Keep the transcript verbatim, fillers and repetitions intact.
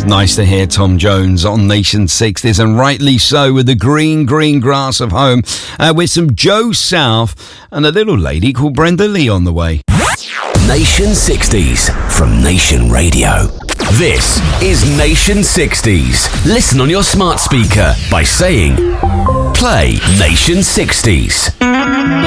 Nice to hear Tom Jones on Nation sixties, and rightly so, with the green, green grass of home, uh, with some Joe South and a little lady called Brenda Lee on the way. Nation sixties from Nation Radio. This is Nation sixties. Listen on your smart speaker by saying, play Nation sixties.